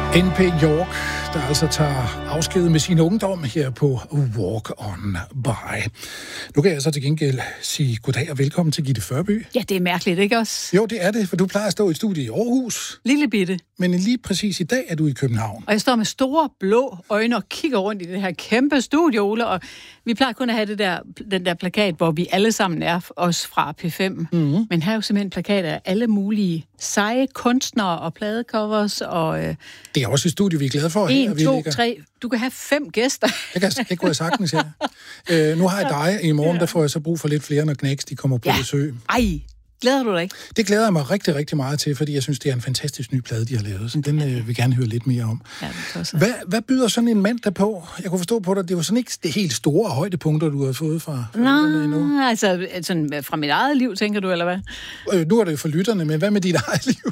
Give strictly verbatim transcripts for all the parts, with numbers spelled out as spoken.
N P York, der altså tager afsked med sin ungdom her på Walk On By. Nu kan jeg så til gengæld sige goddag og velkommen til Gitte Førby. Ja, det er mærkeligt, ikke også? Jo, det er det, for du plejer at stå i et studie i Aarhus. Lille bitte. Men lige præcis i dag er du i København. Og jeg står med store blå øjne og kigger rundt i det her kæmpe studie, Ole, og vi plejer kun at have det der, den der plakat, hvor vi alle sammen er, os fra P fem. Mm-hmm. Men her er jo simpelthen plakater af alle mulige seje kunstnere og pladecovers og... Øh, det er også et studie, vi er glade for. En, her, to, ligger... tre. Du kan have fem gæster. Det, kan, det kunne jeg sagtens, ja. øh, nu har jeg dig. I morgen, ja. Der får jeg så brug for lidt flere, når Knæks, de kommer på ja. besøg. Ej, glæder du dig ikke? Det glæder jeg mig rigtig, rigtig meget til, fordi jeg synes, det er en fantastisk ny plade, de har lavet. Så den øh, vil jeg gerne høre lidt mere om. Ja, det hvad, hvad byder sådan en mand der på? Jeg kunne forstå på dig, det var sådan ikke det helt store højdepunkter, du har fået fra, fra Nå, endnu. altså sådan, fra mit eget liv, tænker du, eller hvad? Øh, nu er det jo for lytterne, men hvad med dit eget liv?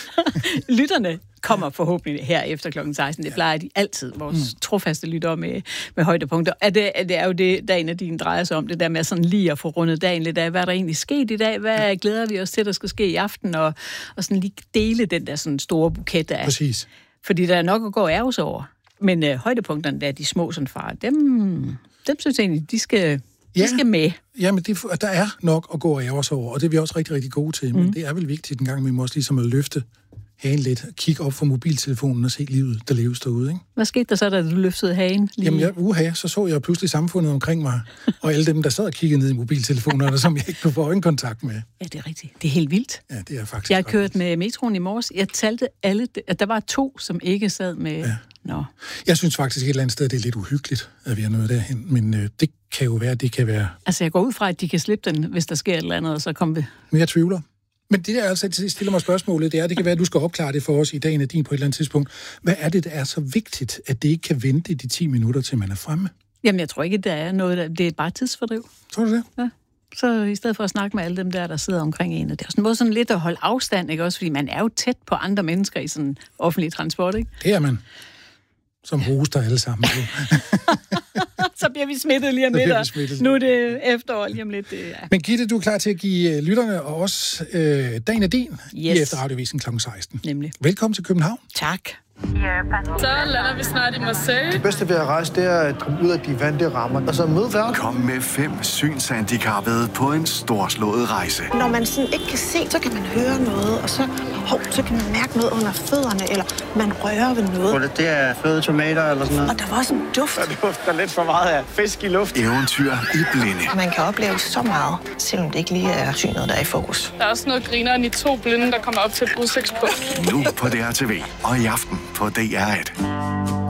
Lytterne kommer forhåbentlig her efter klokken seksten. Det plejer de altid, vores mm. trofaste lyttere med, med højdepunkter. Er det, er det er jo det, dagen af din drejer sig om, det der med sådan lige at få rundet dagen lidt af. Hvad er der egentlig sket i dag? Hvad mm. glæder vi os til, der skal ske i aften? Og, og sådan lige dele den der sådan store buket af. Præcis. Fordi der er nok at gå ærges over. Men øh, højdepunkterne, der er de små sådan far, dem, dem synes jeg egentlig, de skal... Ja, de skal med. Jamen, det, der er nok at gå og ærge os over, og det er vi også rigtig, rigtig gode til. Mm. Men det er vel vigtigt en gang, vi må også ligesom at løfte hagen lidt, kigge op for mobiltelefonen og se livet, der leves derude, ikke? Hvad skete der så, da du løftede hagen? Lige? Jamen, jeg, uha, så så jeg pludselig samfundet omkring mig, og alle dem, der sad og kiggede ned i mobiltelefonerne, som jeg ikke kunne få øjenkontakt med. Ja, det er rigtigt. Det er helt vildt. Ja, det er faktisk. Jeg har kørt med metroen i morges. Jeg talte alle, at der var to, som ikke sad med... Ja. Nå. Jeg synes faktisk et eller andet sted, det er lidt uhyggeligt, at vi er nået derhen, men øh, det kan jo være, det kan være... Altså, jeg går ud fra, at de kan slippe den, hvis der sker et eller andet, og så kommer vi... Men jeg tvivler. Men det der altså stiller mig spørgsmålet, det er, det kan være, at du skal opklare det for os i dagen af din på et eller andet tidspunkt. Hvad er det, der er så vigtigt, at det ikke kan vente de ti minutter, til man er fremme? Jamen, jeg tror ikke, der er noget, der... det er bare tidsfordriv. Tror du det? Ja. Så i stedet for at snakke med alle dem der, der sidder omkring en, det er sådan, sådan lidt at holde afstand, ikke også? Fordi man er jo tæt på andre mennesker i sådan offentlig transport, ikke? Det er man. Som hoster alle sammen. Så bliver vi smittet lige om lidt. Nu er det efterår lige om lidt. Ja. Men Gitte, du er klar til at give lytterne og os øh, dagen af din yes. i Efterradiovisen klokken seksten. Nemlig. Velkommen til København. Tak. Så lander vi snart i Marseille. Det bedste ved at rejse, det er at komme ud af de vante rammer, og så møde verden. Kom med fem synshandicappede på en storslået rejse. Når man sådan ikke kan se, så kan man høre noget, og så, hov, så kan man mærke noget under fødderne, eller man rører ved noget. Det er fløde tomater eller sådan noget. Og der var også en duft. Der dufter lidt for meget af fisk i luft. Eventyr i blinde. Man kan opleve så meget, selvom det ikke lige er synet, der er i fokus. Der er også noget grineren i to blinde, der kommer op til et udsigtspunkt. Nu på D R T V og i aften på D R et.